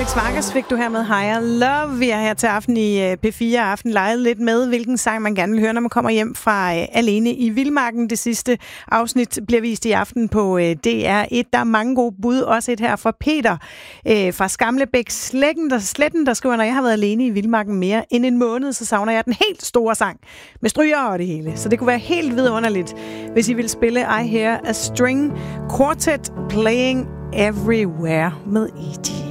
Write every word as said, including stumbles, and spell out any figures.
Felix Vargas fik du her med Higher Love. Vi er her til aften i P fire Aften leget lidt med, hvilken sang man gerne vil høre, når man kommer hjem fra Alene i Vildmarken. Det sidste afsnit bliver vist i aften på D R et. Der er mange gode bud, også et her fra Peter fra Skamlebæk Sletten, der, Sletten, der skriver, når jeg har været alene i Vildmarken mere end en måned, så savner jeg den helt store sang med stryger og det hele. Så det kunne være helt vidunderligt, hvis I ville spille I Hear a String Quartet Playing Everywhere med E T